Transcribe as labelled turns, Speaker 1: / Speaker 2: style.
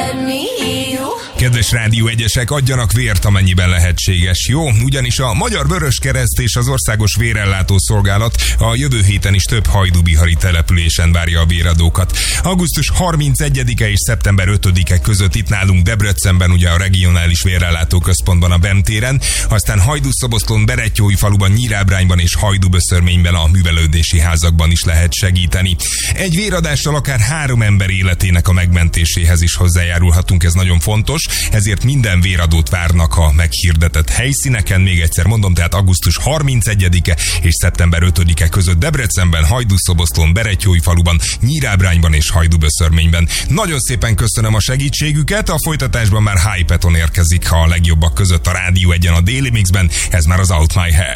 Speaker 1: Kedves Rádió Egyesek, adjanak vért, amennyiben lehetséges, jó? Ugyanis a Magyar Vöröskereszt és az Országos Vérellátó Szolgálat a jövő héten is több hajdúbihari településen várja a véradókat. Augusztus 31-e és szeptember 5-e között itt nálunk Debrecenben, ugye a Regionális Vérellátó Központban, a BEM téren, aztán Hajdúszoboszlón, Berettyóújfaluban, Nyírábrányban és Hajdúböszörményben a művelődési házakban is lehet segíteni. Egy véradással akár 3 ember életének a megmentéséhez is hozzájárulhatunk, ez nagyon fontos, ezért minden véradót várnak a meghirdetett helyszíneken. Még egyszer mondom, tehát augusztus 31-e és szeptember 5-e között Debrecenben, Hajdúszoboszlón, Berettyóújfaluban, Nyírábrányban és Hajdúböszörményben. Nagyon szépen köszönöm a segítségüket, a folytatásban már Hypeton érkezik a legjobbak között a Rádió Egyen a Daily Mixben, ez már az Out My Head.